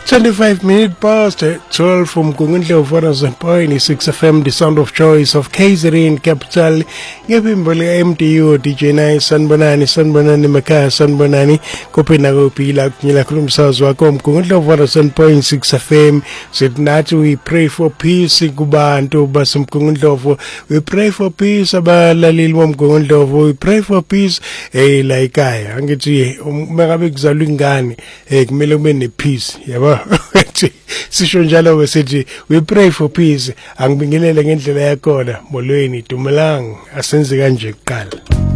25 minutes past 12 from Kungundle of 100.6 FM, the sound of choice of KZN Capital. Ngebimbole MTU DJ Nice Sanbanani Makaya Sanbanani Kopena Pila Nila Krumsaz Wakom Kungundle of 100.6 FM. Said Natu, we pray for peace in Kuba and to Basum Kungundle. We pray for peace about Lalilwam Kungundle. We pray for peace like I Angeti Marabik Zalungani Melomene peace. Sisho njalo wesithi we pray for peace angibingelele ngendlela yakona molweni Dumelang asenze kanje kuqala.